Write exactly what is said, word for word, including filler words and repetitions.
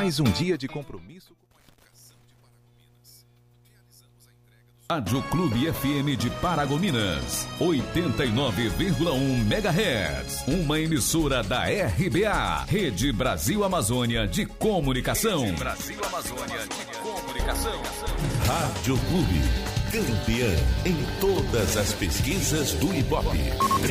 Mais um dia de compromisso com a educação de Paragominas. Realizamos a entrega do... Rádio Clube F M de Paragominas, oitenta e nove vírgula um megahertz. Uma emissora da R B A, Rede Brasil Amazônia de Comunicação. Rede Brasil Amazônia de Comunicação. Rádio Clube, campeã em todas as pesquisas do Ibope.